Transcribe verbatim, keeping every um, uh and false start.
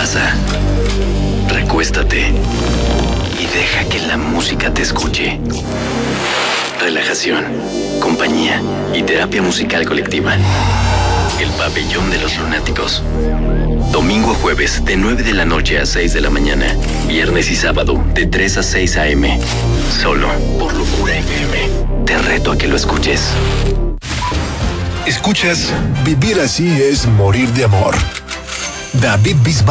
Pasa, recuéstate y deja que la música te escuche. Relajación, compañía y terapia musical colectiva. El Pabellón de los Lunáticos. Domingo a jueves de nueve de la noche a seis de la mañana. Viernes y sábado de tres a seis a eme. Solo por Locura F M. Te reto a que lo escuches. Escuchas Vivir así es morir de amor. David Bisbal.